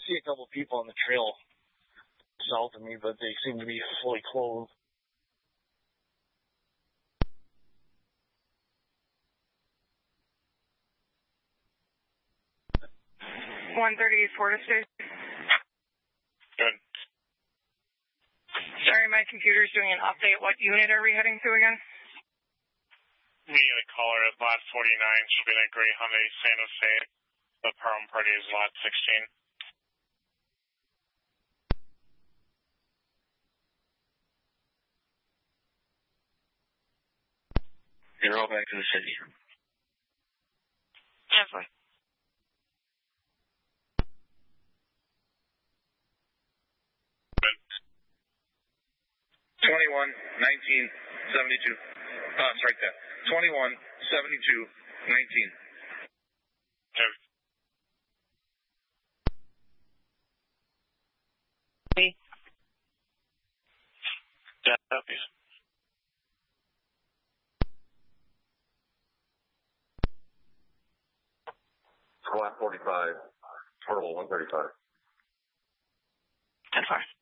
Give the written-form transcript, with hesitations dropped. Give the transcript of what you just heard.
see a couple people on the trail south of me, but they seem to be fully clothed. 134 to station. Good. Sorry, my computer's doing an update. What unit are we heading to again? We get a caller at lot 49. She'll be in a gray Hyundai Santa Fe. The prom party is lot 16. You're all back to the city. Definitely. Good. 21-19-72. Strike that. 21-72-19. Good. Copies. Lot 45, total 135. 10-4.